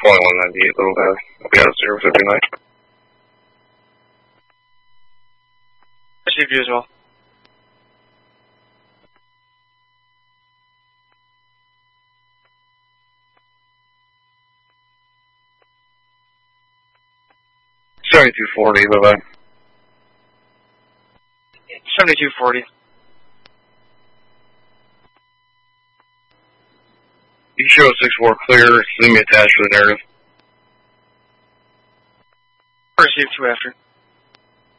2198, little bad. I'll be out of 059. Received you as well. $7240, bye-bye. 7240. You show 64 clear, send me attached to the narrative. Received 2 after.